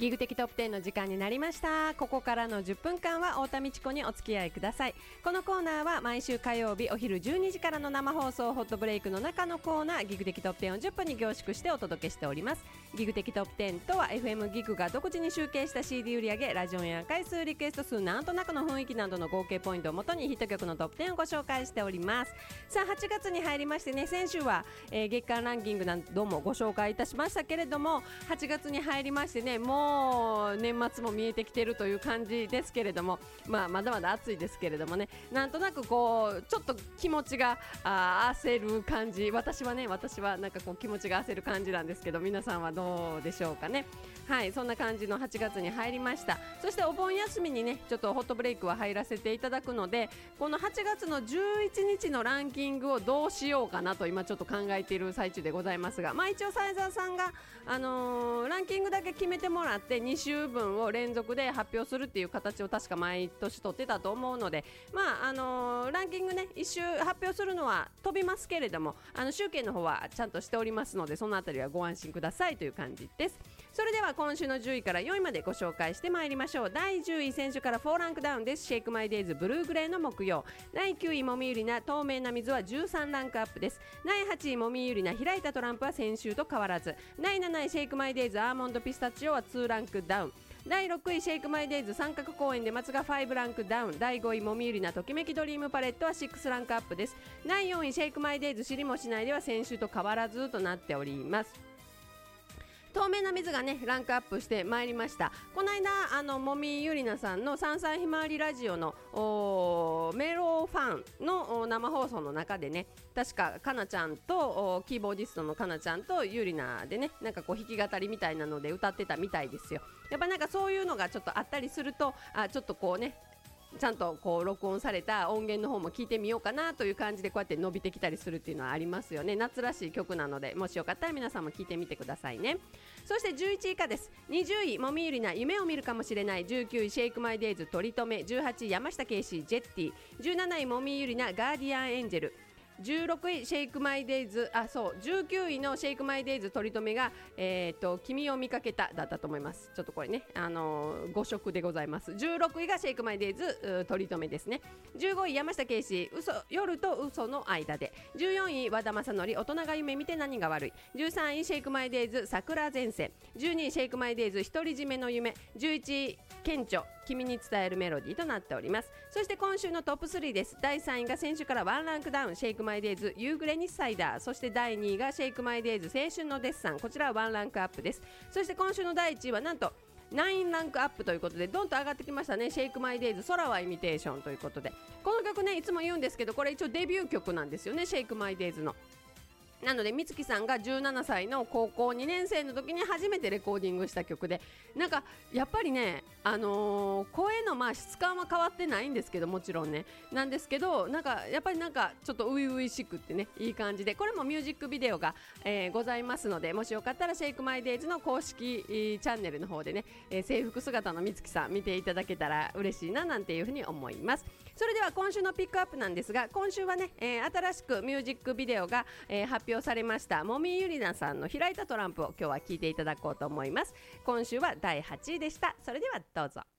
ギグ的トップ10の時間になりました。ここからの10分間は太田美智子にお付き合いください。このコーナーは毎週火曜日お昼12時からの生放送ホットブレイクの中のコーナー、ギグ的トップ10を10分に凝縮してお届けしております。ギグ的トップ10とは FM ギグが独自に集計した CD 売上、ラジオや回数、リクエスト数、なんとなくの雰囲気などの合計ポイントをもとにヒット曲のトップ10をご紹介しております。さあ8月に入りましてね、先週は、月間ランキングなどもご紹介いたしましたけれども、8月に入りましてね、もう年末も見えてきているという感じですけれども、まだまだ暑いですけれどもね、なんとなくこうちょっと気持ちが焦る感じ、私はなんかこう気持ちが焦る感じなんですけど、皆さんはどうでしょうかね。はい、そんな感じの8月に入りました。そしてお盆休みにね、ちょっとホットブレイクは入らせていただくので、この8月の11日のランキングをどうしようかなと今ちょっと考えている最中でございますが、一応斉沢さんが、ランキングだけ決めてもらって2週分を連続で発表するっていう形を確か毎年取ってたと思うので、ランキングね1週発表するのは飛びますけれども、集計の方はちゃんとしておりますので、そのあたりはご安心くださいという感じです。それでは今週の10位から4位までご紹介してまいりましょう。第10位、先週から4ランクダウンです。シェイクマイデイズブルーグレーの木曜。第9位、もみゆりな透明な水は13ランクアップです。第8位、もみゆりな開いたトランプは先週と変わらず。第7位、シェイクマイデイズアーモンドピスタチオは2ランクダウン。第6位、シェイクマイデイズ三角公園で松が5ランクダウン。第5位、もみゆりなときめきドリームパレットは6ランクアップです。第4位、シェイクマイデイズ知りもしないでは先週と変わらずとなっております。透明な水がねランクアップしてまいりました。この間もみゆりなさんの三歳ひまわりラジオのメロファンの生放送の中でね、確かかなちゃんとキーボーディストのかなちゃんとゆりなでね、なんかこう弾き語りみたいなので歌ってたみたいですよ。やっぱなんかそういうのがちょっとあったりすると、ちょっとこうねちゃんとこう録音された音源の方も聞いてみようかなという感じでこうやって伸びてきたりするっていうのはありますよね。夏らしい曲なので、もしよかったら皆さんも聞いてみてくださいね。そして11位以下です。20位、もみゆりな夢を見るかもしれない。19位、シェイクマイデイズ取り留め。18位、山下圭司ジェッティ。17位、もみゆりなガーディアンエンジェル。16位シェイクマイデイズ19位のシェイクマイデイズ取り留めが、君を見かけただったと思います。ちょっとこれね、5色でございます。16位がシェイクマイデイズ取り留めですね。15位山下圭司夜と嘘の間で。14位和田正則大人が夢見て何が悪い。13位シェイクマイデイズ桜前線。12位シェイクマイデイズ独り占めの夢。11位顕著君に伝えるメロディーとなっております。そして今週のトップ3です。第3位が先週からワンランクダウン、シェイクマイデイズ夕暮れにサイダー。そして第2位がシェイクマイデイズ青春のデッサン、こちらはワンランクアップです。そして今週の第1位はなんと9ランクアップということで、どんと上がってきましたね。シェイクマイデイズ空はイミテーションということで、この曲ねいつも言うんですけど、これ一応デビュー曲なんですよね、シェイクマイデイズの。なので美月さんが17歳の高校2年生の時に初めてレコーディングした曲で、なんかやっぱりね、声の質感は変わってないんですけど、もちろんねなんですけど、なんかやっぱりなんかちょっと初々しくってね、いい感じで、これもミュージックビデオが、ございますので、もしよかったらシェイクマイデイズの公式、チャンネルの方でね、制服姿の美月さん見ていただけたら嬉しいななんていうふうに思います。それでは今週のピックアップなんですが、今週はね、新しくミュージックビデオが、発表されましたもみゆりなさんの開いたトランプを今日は聞いていただこうと思います。今週は第8位でした。それではどうぞ。